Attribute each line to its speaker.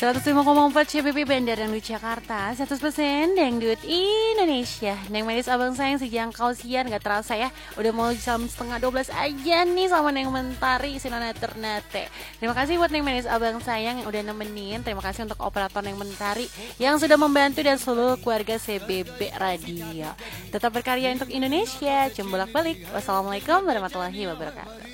Speaker 1: 105,4 CBB Bandar Dangdut Jakarta, 100% Dangdut Indonesia. Neng Manis abang sayang sejangkau siang, gak terasa ya. Udah mau jam setengah 12 aja nih sama Neng Mentari Sinona Ternate. Terima kasih buat Neng Manis abang sayang yang udah nemenin. Terima kasih untuk operator Neng Mentari yang sudah membantu dan seluruh keluarga CBB Radio. Tetap berkarya untuk Indonesia, cembolak balik. Wassalamualaikum warahmatullahi wabarakatuh.